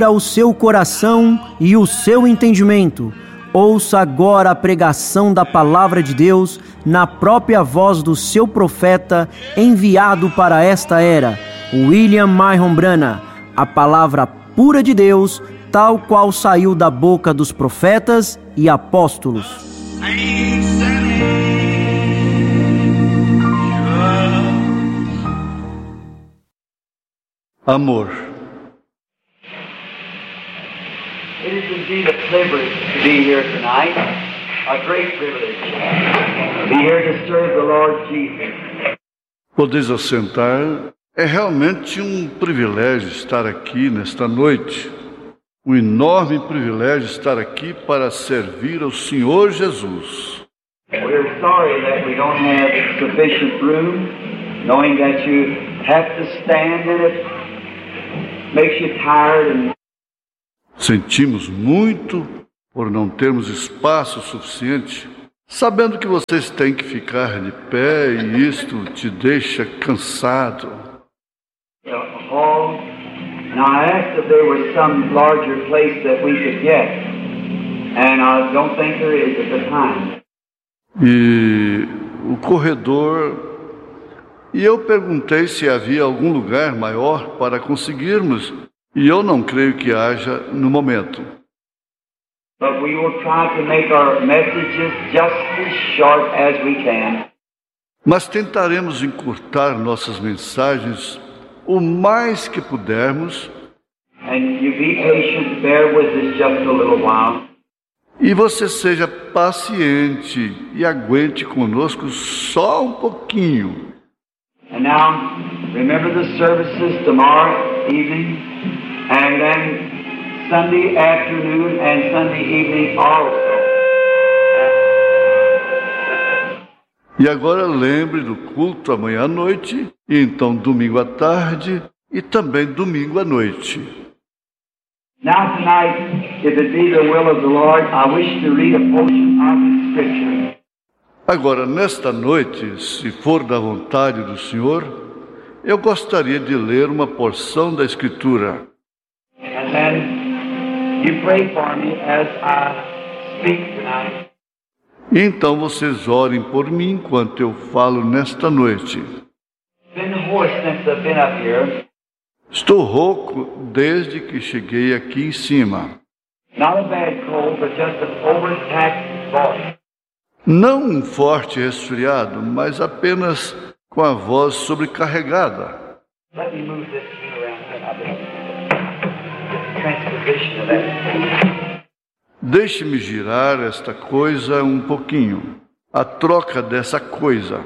o seu coração e o seu entendimento. Ouça agora a pregação da Palavra de Deus na própria voz do seu profeta enviado para esta era, William Marion Branham, a palavra pura de Deus, tal qual saiu da boca dos profetas e apóstolos. Amor. It is indeed a privilege to be here tonight, a great privilege, to be here to serve the Lord Jesus. Podeis assentar. É realmente um privilégio estar aqui nesta noite. Um enorme privilégio estar aqui para servir ao Senhor Jesus. We're sorry that we don't have sufficient room, knowing that you have to stand and it makes you tired and Sentimos muito por não termos espaço suficiente, sabendo que vocês têm que ficar de pé e isto te deixa cansado. hall. Now I asked if there was some larger place that we could get, and I don't think there is at the time. E o corredor, e eu perguntei se havia algum lugar maior para conseguirmos, e eu não creio que haja no momento. But we will try to make our messages just as short as we can. Mas tentaremos encurtar nossas mensagens o mais que pudermos. And you be patient, bear with us just a little while. E você seja paciente e aguente conosco só um pouquinho. And now, remember the services tomorrow evening, and then Sunday afternoon and Sunday evening also. E agora lembre do culto amanhã à noite, e então domingo à tarde, e também domingo à noite. Now tonight, if it be the will of the Lord, I wish to read a portion of the Scripture. Agora, nesta noite, se for da vontade do Senhor, eu gostaria de ler uma porção da Escritura. And then you pray for me as I speak tonight. E então vocês orem por mim enquanto eu falo nesta noite. Been hoarse since I've been up here. Estou rouco desde que cheguei aqui em cima. Not a bad cold, but just an overtaxed voice. Não um forte resfriado, mas apenas com a voz sobrecarregada. Let me move this thing around. I've been transposition of that. Deixe-me girar esta coisa um pouquinho. A troca dessa coisa.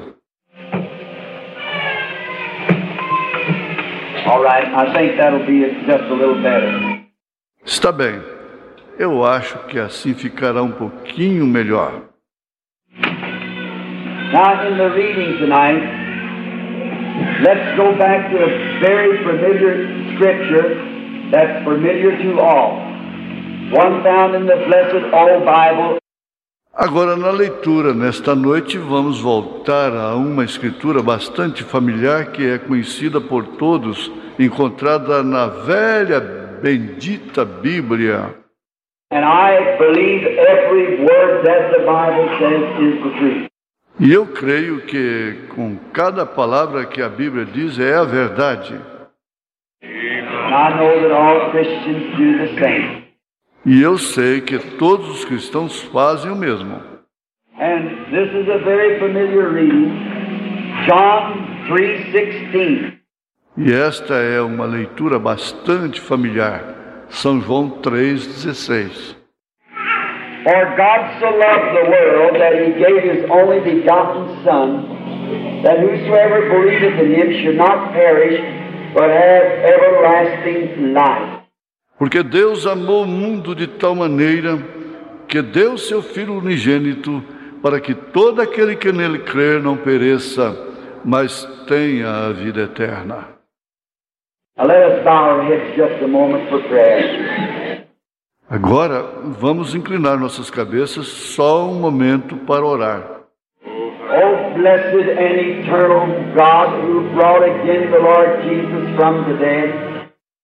All right, I think that'll be just a little better. Está bem. Eu acho que assim ficará um pouquinho melhor. Now, in the reading tonight, let's go back to a very familiar scripture that's familiar to all. One found in the blessed old Bible. Agora, na leitura, nesta noite, vamos voltar a uma escritura bastante familiar que é conhecida por todos, encontrada na velha, bendita Bíblia. And I believe every word that the Bible says is the truth. E eu creio que com cada palavra que a Bíblia diz é a verdade. And I know that all Christians do the same. E eu sei que todos os cristãos fazem o mesmo. And this is a very familiar reading, John 3:16. E esta é uma leitura bastante familiar, São João 3,16. For God so loved the world that he gave his only begotten Son, that whosoever believeth in him should not perish, but have everlasting life. Porque Deus amou o mundo de tal maneira que deu seu Filho unigênito para que todo aquele que nele crer não pereça, mas tenha a vida eterna. Now let us bow our heads just a moment for prayer. Agora, vamos inclinar nossas cabeças só um momento para orar. Oh, blessed and eternal God, who brought again the Lord Jesus from the dead.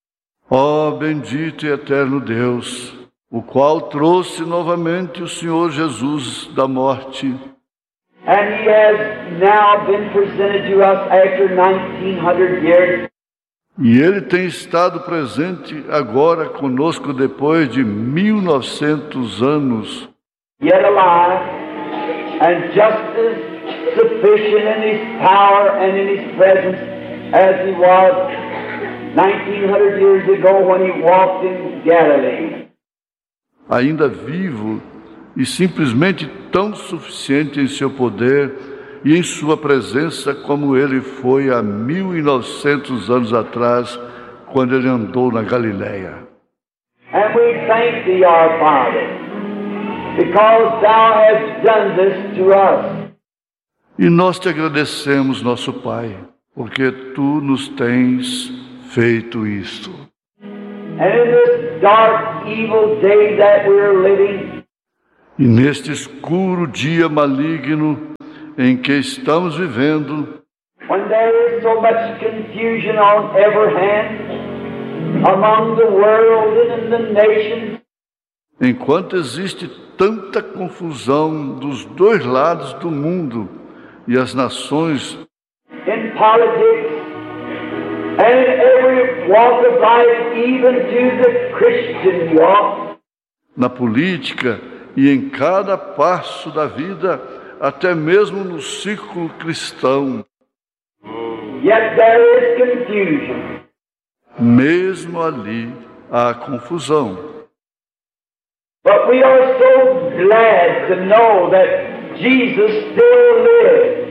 Ó bendito e eterno Deus, o qual trouxe novamente o Senhor Jesus da morte, and He has now been presented to us after 1900 years. e Ele tem estado presente agora conosco depois de 1900 anos, Yet alive, and just as sufficient in His power and in His presence as He was 1900 years ago when He walked in Galilee. ainda vivo e simplesmente tão suficiente em seu poder e em sua presença como Ele foi há 1900 anos atrás, quando Ele andou na Galileia. And we thank Thee, our Father, because Thou hast done this to us. E nós te agradecemos, nosso Pai, porque Tu nos tens feito isto. And in this dark, evil day that we're living, E neste escuro dia maligno em que estamos vivendo, when there is so much confusion on every hand, among the world and in the nations, enquanto existe tanta confusão dos dois lados do mundo e as nações, in politics, and in every walk of life, even to the Christian walk, na política e em cada passo da vida, até mesmo no círculo cristão, yet there is confusion. mesmo ali há confusão. But we are so glad to know that Jesus still lives.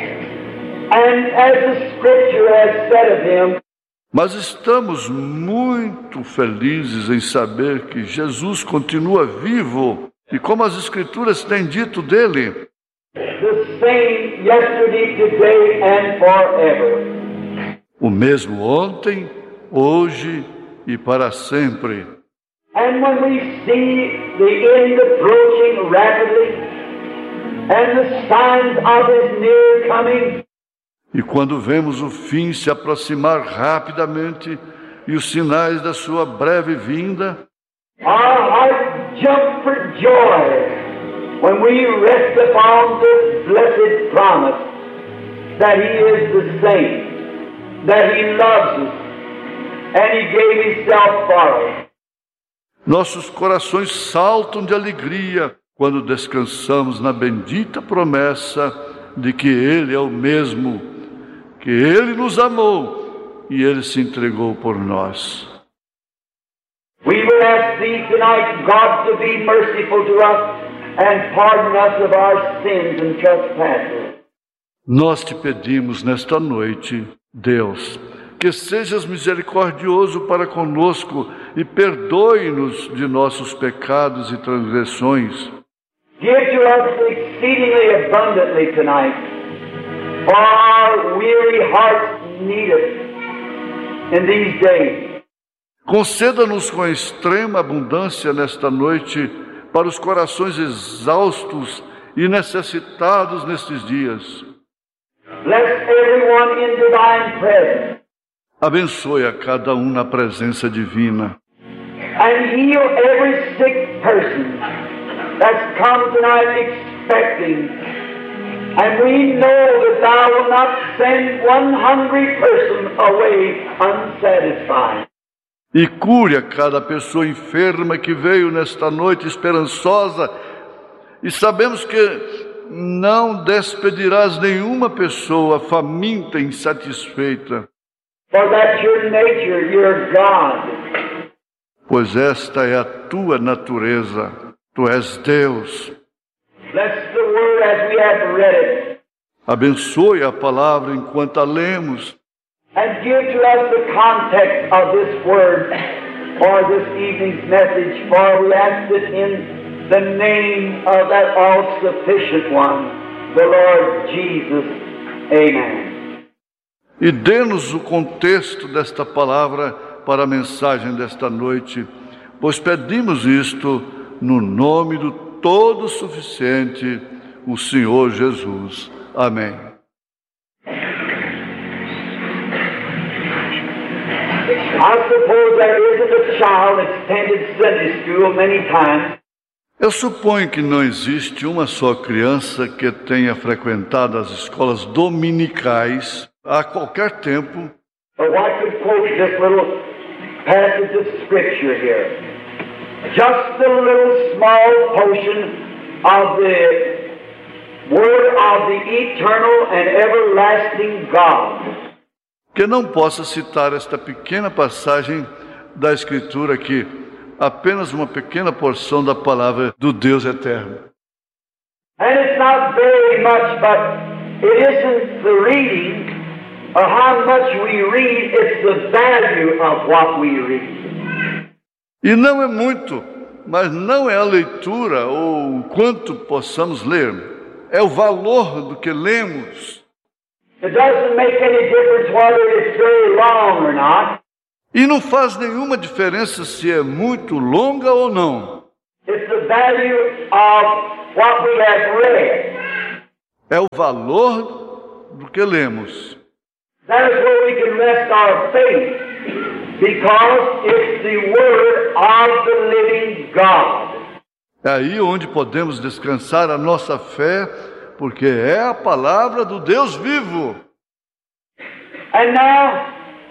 And as the Scripture has said of Him, Mas estamos muito felizes em saber que Jesus continua vivo e como as Escrituras têm dito dele, the same yesterday, today, and forever. o mesmo ontem, hoje e para sempre. And when we see the end approaching rapidly, and the signs of His near coming, E quando vemos o fim se aproximar rapidamente e os sinais da sua breve vinda, our hearts jump for joy when we rest upon the blessed promise that He is the same, that He loves us, and He gave Himself for us. nossos corações saltam de alegria quando descansamos na bendita promessa de que Ele é o mesmo, que Ele nos amou e Ele se entregou por nós. We will ask Thee tonight, God, to be merciful to us and pardon us of our sins and trespasses. Nós te pedimos nesta noite, Deus, que sejas misericordioso para conosco e perdoe-nos de nossos pecados e transgressões. Give to us exceedingly abundantly tonight, for our weary hearts need it in these days. Conceda-nos com extrema abundância nesta noite para os corações exaustos e necessitados nestes dias. Bless everyone in divine presence, Abençoe a cada um na presença divina and heal every sick person that's come tonight expecting. And we know that Thou wilt not send one hungry person away unsatisfied. e cure a cada pessoa enferma que veio nesta noite esperançosa, e sabemos que não despedirás nenhuma pessoa faminta e insatisfeita, For that's your nature, your God. pois esta é a tua natureza, tu és Deus. Bless the word as we have read it, Abençoe a palavra enquanto a lemos, and give to us the context of this word for this evening's message, for we ask it in the name of that all-sufficient one, the Lord Jesus. Amen. e dê-nos o contexto desta palavra para a mensagem desta noite, pois pedimos isto no nome do Todo-Suficiente, o Senhor Jesus. Amém. I suppose there isn't a child that's attended Sunday school many times. Eu suponho que não existe uma só criança que tenha frequentado as escolas dominicais a qualquer tempo. But I could quote this little passage of Scripture here. Just a little small portion of the Word of the eternal and everlasting God. Que não possa citar esta pequena passagem da Escritura aqui, apenas uma pequena porção da palavra do Deus eterno. And it's not very much, but it isn't the reading or how much we read, it's the value of what we read. E não é muito, mas não é a leitura ou o quanto possamos ler, é o valor do que lemos. It doesn't make any difference whether it's very long or not. E não faz nenhuma diferença se é muito longa ou não. It's the value of what we have read. É o valor do que lemos. That is where we can rest our faith, because it's the Word of the living God. É aí onde podemos descansar a nossa fé, porque é a palavra do Deus vivo. And now,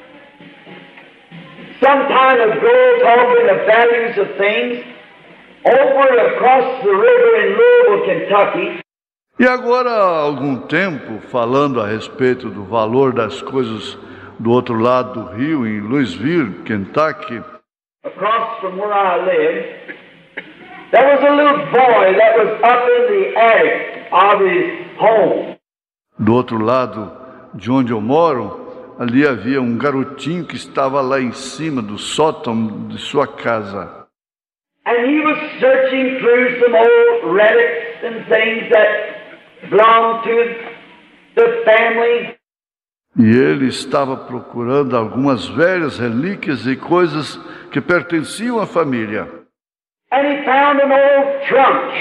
some time ago, talking of values of things, over across the river in Louisville, Kentucky. E agora, há algum tempo, falando a respeito do valor das coisas do outro lado do rio, em Louisville, Kentucky, across from where I live, there was a little boy that was up in the attic of his home. Do outro lado de onde eu moro, ali havia um garotinho que estava lá em cima do sótão de sua casa. And he was searching through some old relics and things that belonged to the family. E ele estava procurando algumas velhas relíquias e coisas que pertenciam à família. And he found an old trunk.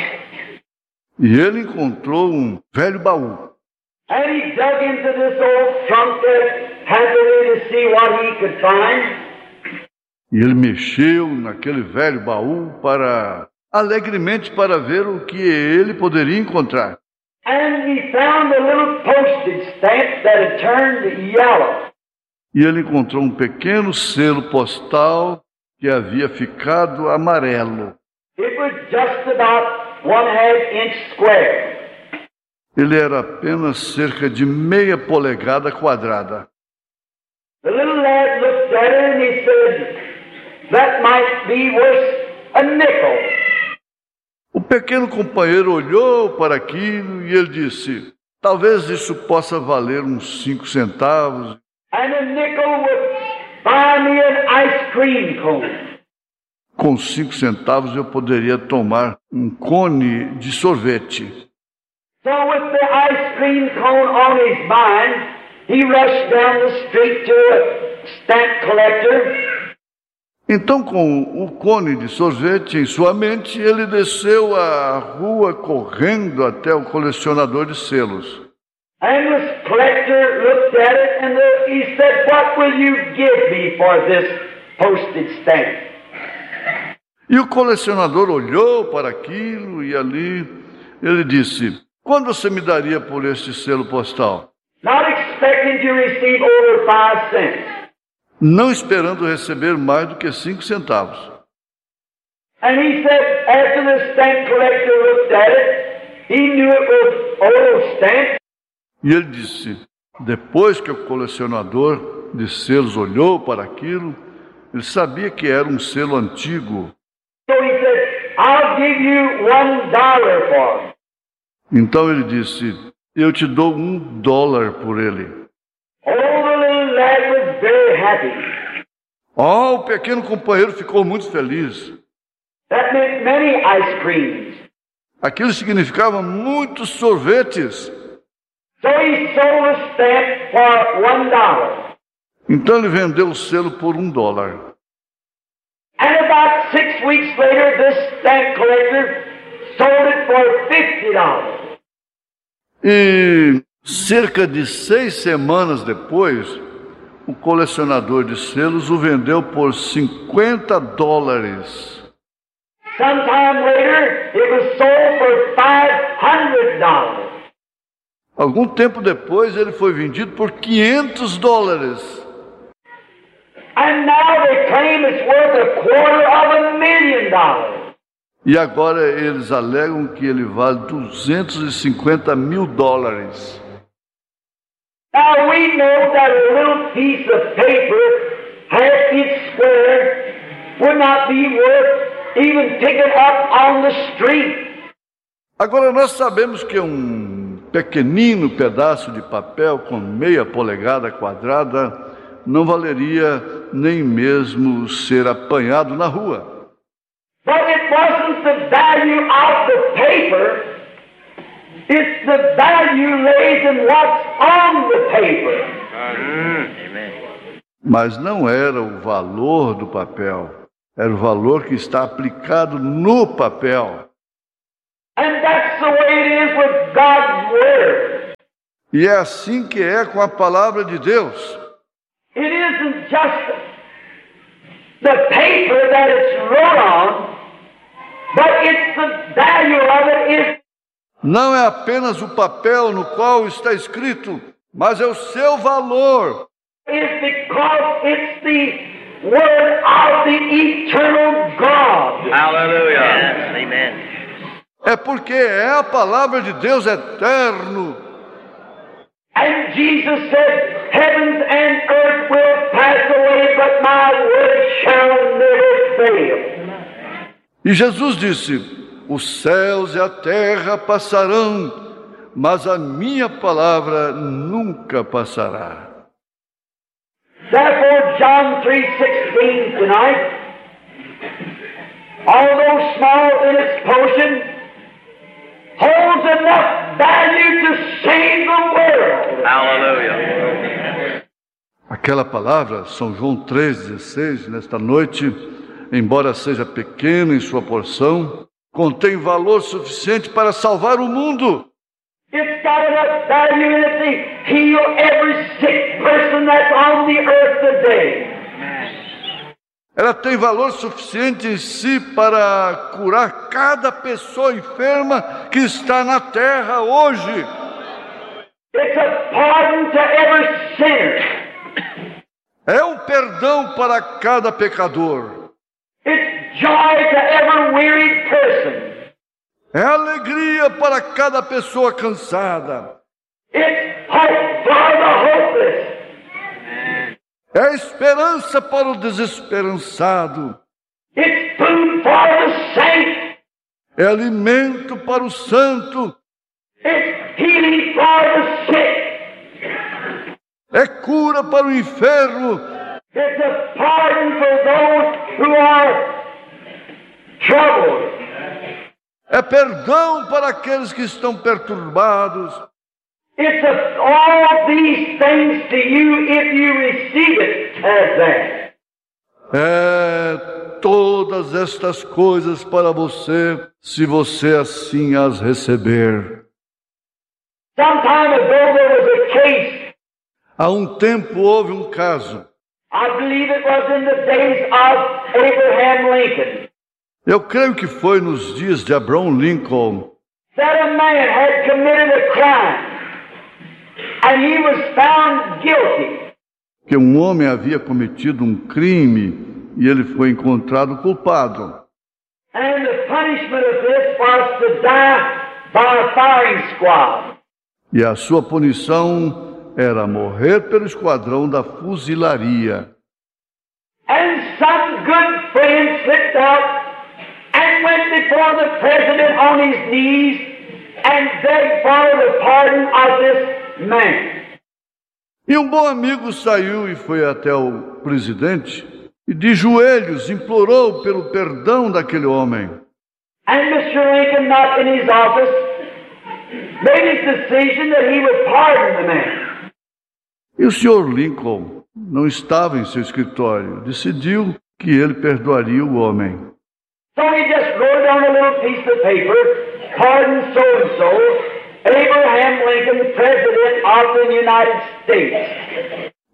E ele encontrou um velho baú. And he dug into this old trunk happily to see what he could find. E ele mexeu naquele velho baú alegremente para ver o que ele poderia encontrar. And he found a little postage stamp that had turned yellow. E ele encontrou um pequeno selo postal que havia ficado amarelo. It was just about 1/2 inch square. Ele era apenas cerca de meia polegada quadrada. The little lad looked at it and he said, "That might be worth a nickel." O pequeno companheiro olhou para aquilo e ele disse, talvez isso possa valer uns 5 centavos. And a nickel would buy me an ice cream cone. Com 5 centavos eu poderia tomar um cone de sorvete. So with the ice cream cone on his mind, he rushed down the street to a stamp collector. Então, com o cone de sorvete em sua mente, ele desceu a rua correndo até o colecionador de selos. And the collector looked at it and he said, "What will you give me for this postage stamp?" E o colecionador olhou para aquilo e ali ele disse, quanto você me daria por este selo postal? Not expecting to receive over 5 cents. Não esperando receber mais do que 5 centavos. And he said, after the stamp collector looked at it, he knew it was old stamp. E ele disse, depois que o colecionador de selos olhou para aquilo, ele sabia que era um selo antigo. So he said, "I'll give you $1 for it." Então ele disse, eu te dou $1 por ele. Oh, the little lad was very happy. Oh, o pequeno companheiro ficou muito feliz. That meant many ice creams. Aquilo significava muitos sorvetes. So he sold a stamp for $1. Então ele vendeu o selo por $1. And about 6 weeks later, this stamp collector sold it for $50. E cerca de 6 semanas depois, o colecionador de selos o vendeu por $50. Sometime later, it was sold for $500. Algum tempo depois, ele foi vendido por $500. And now they claim it's worth $250,000. E agora eles alegam que ele vale $250 mil. Now we know that a little piece of paper, half inch square, would not be worth even picking up on the street. Agora nós sabemos que um pequenino pedaço de papel com meia polegada quadrada não valeria nem mesmo ser apanhado na rua. But it wasn't the value of the paper, it's the value laid in what's on the paper. Mas não era o valor do papel, era o valor que está aplicado no papel. And that's the way it is with God's Word. E é assim que é com a palavra de Deus. It isn't just the paper that it's wrote on, but it's the value of it. Não é apenas o papel no qual está escrito, mas é o seu valor. Is because it's the Word of the eternal God. Hallelujah. Yes, amen. É porque é a palavra de Deus eterno. And Jesus said, heavens and earth will pass away, but my word shall never fail. E Jesus disse, os céus e a terra passarão, mas a minha palavra nunca passará. Therefore, John 3:16 tonight, although small in its portion, holds enough value to save the world. Hallelujah. Aquela palavra, São João 3,16, nesta noite, embora seja pequena em sua porção, contém valor suficiente para salvar o mundo. It's got enough value in it to heal every sick person that's on the earth today. Ela tem valor suficiente em si para curar cada pessoa enferma que está na terra hoje. It's a pardon to every sinner. É um perdão para cada pecador. It's joy to every wearied person. É alegria para cada pessoa cansada. It's hope for the hopeless. É esperança para o desesperançado. It's food for the saint. É alimento para o santo. It's healing for the sick. É cura para o enfermo. It's a pardon for those who are troubled. É perdão para aqueles que estão perturbados. It's all these things to you if you receive it as that. É todas estas coisas para você, se você assim as receber. Some time ago there was a case. Há um tempo houve um caso. I believe it was in the days of Abraham Lincoln. Eu creio que foi nos dias de Abraham Lincoln. That a man had committed a crime. And he was found guilty. Que um homem havia cometido um crime e ele foi encontrado culpado. And the punishment of this was to die by a firing squad. E a sua punição era morrer pelo esquadrão da fuzilaria. And some good friend slipped out and went before the president on his knees and begged for the pardon of this man. E um bom amigo saiu e foi até o presidente e de joelhos implorou pelo perdão daquele homem. And Mr. Lincoln, not in his office, made his decision that he would pardon the man. E o Sr. Lincoln não estava em seu escritório, decidiu que ele perdoaria o homem. So he just wrote down a little piece of paper, pardon so-and-so, Abraham Lincoln, President of the United States.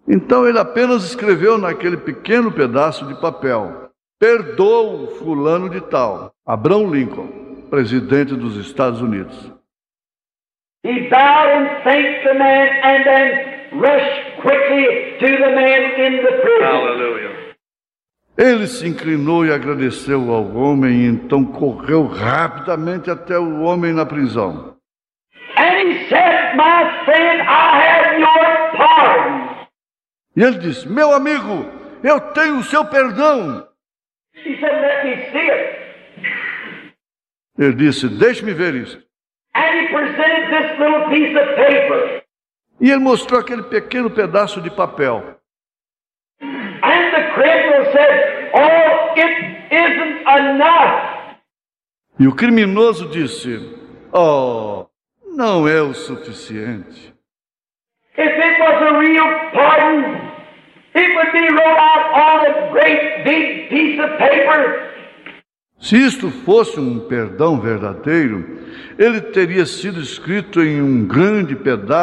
Então ele apenas escreveu naquele pequeno pedaço de papel: perdoa o fulano de tal, Abraham Lincoln, presidente dos Estados Unidos. He bowed and thanked the man and then rushed quickly to the man in the prison. Hallelujah. Ele se inclinou e agradeceu ao homem, e então correu rapidamente até o homem na prisão. And he said, my friend, I have your pardon. E ele disse: meu amigo, eu tenho o seu perdão. He said, let me see it. Ele disse: deixe-me ver isso. And he presented this little piece of paper. E ele mostrou aquele pequeno pedaço de papel. And the criminal said, oh, it isn't enough. E o criminoso disse: oh, não é o suficiente. If it was a real pardon, it would be wrote out on a great big piece of paper. Se isto fosse um perdão verdadeiro, ele teria sido escrito em um grande pedaço